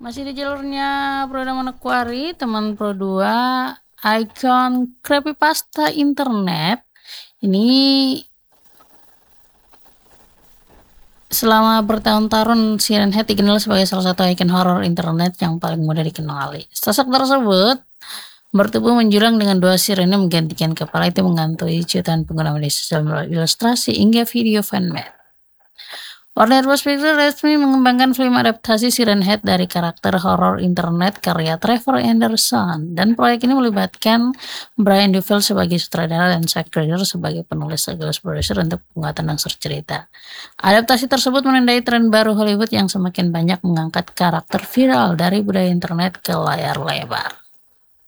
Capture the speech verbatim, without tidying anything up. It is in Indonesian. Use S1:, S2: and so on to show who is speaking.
S1: Masih di jalurnya Pro dan Manokwari, teman Pro dua, ikon creepypasta internet. Ini selama bertahun-tahun Siren Head dikenal sebagai salah satu ikon horor internet yang paling mudah dikenali. Sosok tersebut bertubuh menjulang dengan dua sirene menggantikan kepala itu menghantui jutaan pengguna media sosial melalui ilustrasi hingga video fanmade. Warner Bros. Pictures resmi mengembangkan film adaptasi Siren Head dari karakter horor internet karya Trevor Anderson, dan proyek ini melibatkan Brian Duvall sebagai sutradara dan Zack Snyder sebagai penulis sekaligus produser untuk pembuatan unsur cerita. Adaptasi tersebut menandai tren baru Hollywood yang semakin banyak mengangkat karakter viral dari budaya internet ke layar lebar.